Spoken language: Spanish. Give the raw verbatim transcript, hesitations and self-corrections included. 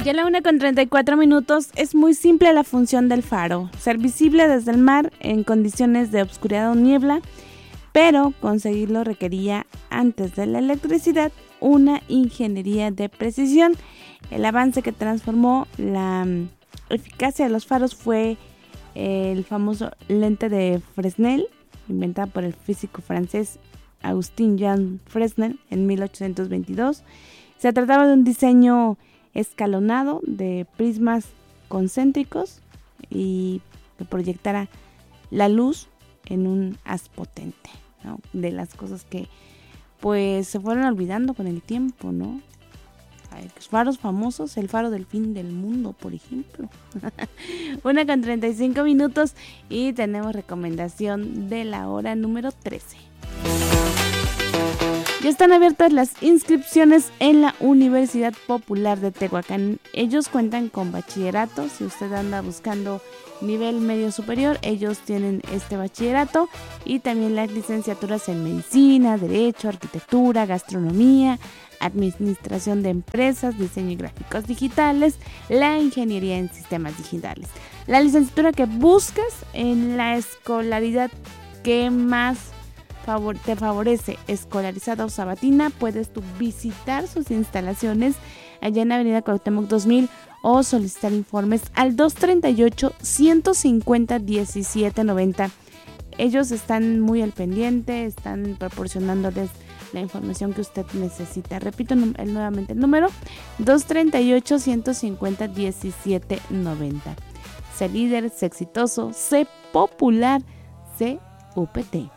Ya a la una con treinta y cuatro minutos. Es muy simple la función del faro: ser visible desde el mar en condiciones de obscuridad o niebla, pero conseguirlo requería, antes de la electricidad, una ingeniería de precisión. El avance que transformó la um, eficacia de los faros fue el famoso lente de Fresnel, inventada por el físico francés Augustin Jean Fresnel en mil ochocientos veintidós. Se trataba de un diseño escalonado de prismas concéntricos y que proyectara la luz en un haz potente, ¿no? De las cosas que pues se fueron olvidando con el tiempo, ¿no? Hay faros famosos, el faro del fin del mundo, por ejemplo. Una con treinta y cinco minutos y tenemos recomendación de la hora número trece. Ya están abiertas las inscripciones en la Universidad Popular de Tehuacán. Ellos cuentan con bachillerato. Si usted anda buscando nivel medio superior, ellos tienen este bachillerato, y también las licenciaturas en medicina, derecho, arquitectura, gastronomía, administración de empresas, diseño y gráficos digitales, la ingeniería en sistemas digitales. La licenciatura que buscas en la escolaridad que más favor, te favorece, escolarizada o sabatina, puedes tú visitar sus instalaciones allá en Avenida Cuauhtémoc dos mil o solicitar informes al dos treinta y ocho, ciento cincuenta, diecisiete noventa. Ellos están muy al pendiente, están proporcionándoles la información que usted necesita. Repito el, nuevamente el número: dos treinta y ocho, ciento cincuenta, diecisiete noventa. Sé líder, sé exitoso, sé popular, sé U P T.